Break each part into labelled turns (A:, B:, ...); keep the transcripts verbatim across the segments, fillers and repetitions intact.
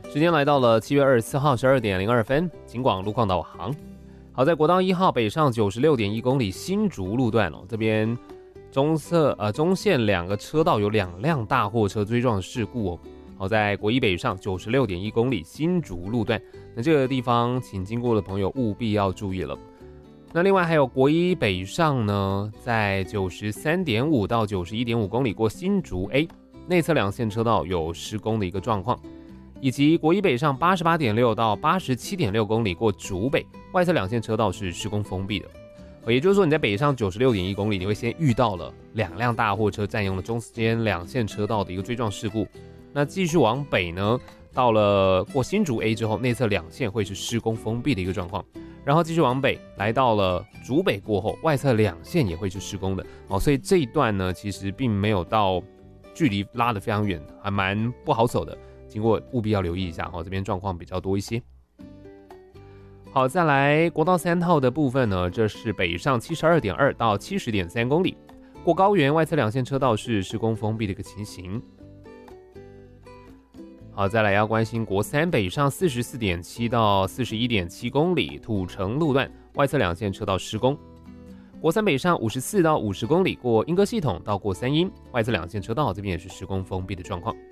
A: 时间来到了七月二十四号十二点零二分，警广路况导航。好，在国道一号北上九十六点一公里新竹路段哦，这边中侧呃中线两个车道有两辆大货车追撞事故哦。好，在国一北上九十六点一公里新竹路段，那这个地方请经过的朋友务必要注意了。那另外还有国一北上呢，在九十三点五到九十一点五公里过新竹 A 内侧两线车道有施工的一个状况。以及国一北上八十八点六到八十七点六公里过竹北外侧两线车道是施工封闭的，也就是说你在北上九十六点一公里，你会先遇到了两辆大货车占用了中间两线车道的一个追撞事故。那继续往北呢，到了过新竹 A 之后，内侧两线会是施工封闭的一个状况，然后继续往北来到了竹北过后，外侧两线也会是施工的哦，所以这一段呢，其实并没有到距离拉得非常远，还蛮不好走的。经过务必要留意一下，这边状况比较多一些。好，再来国道三号的部分呢，这是北上七十二点二到七十点三公里，过高原外侧两线车道是施工封闭的一个情形。好，再来要关心国三北上四十四点七到四十一点七公里，土城路段外侧两线车道施工。国三北上五十四到五十公里，过莺歌系统到过三鶯外侧两线车道这边也是施工封闭的状况。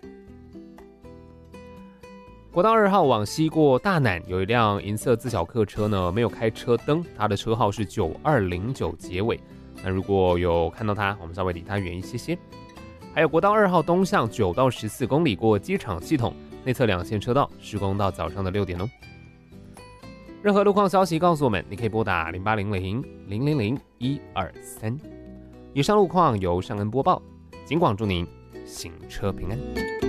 A: 国道二号往西过大南，有一辆银色自小客车呢，没有开车灯，它的车号是九二零九结尾。那如果有看到它，我们稍微离它远一些些。还有国道二号东向九到十四公里过机场系统，内侧两线车道施工到早上的六点哦。任何路况消息告诉我们，你可以拨打零八零零零零零一二三。以上路况由尚恩播报，警广祝您行车平安。